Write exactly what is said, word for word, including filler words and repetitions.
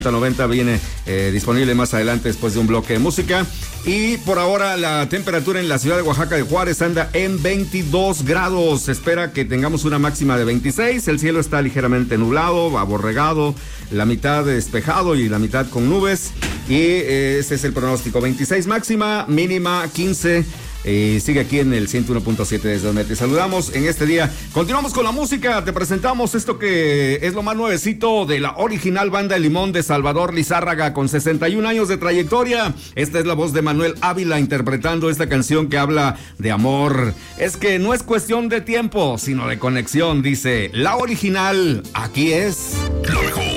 noventa viene eh, disponible más adelante después de un bloque de música. Y por ahora la temperatura en la ciudad de Oaxaca de Juárez anda en veintidós grados. Se espera que tengamos una máxima de veintiséis. El cielo está ligeramente nublado, aborregado, la mitad despejado y la mitad con nubes. Y eh, ese es el pronóstico. veintiséis máxima, mínima quince. Y sigue aquí en el ciento uno punto siete desde donde te saludamos en este día. Continuamos con la música, te presentamos esto que es lo más nuevecito de la original Banda El Limón de Salvador Lizárraga, con sesenta y un años de trayectoria. Esta es la voz de Manuel Ávila interpretando esta canción que habla de amor. Es que no es cuestión de tiempo, sino de conexión, dice la original. Aquí es lo mejor.